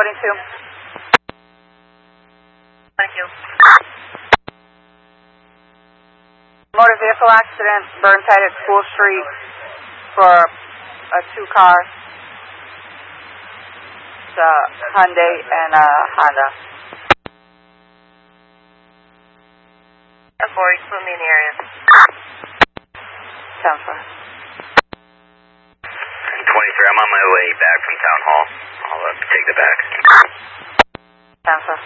22. Thank you. Motor vehicle accident, Burnside at School Street for 2 cars. It's a Hyundai and a Honda. 4, you put me in the area. 10-4. 23, I'm on my way back from Town Hall. I'll take the back. 10-4.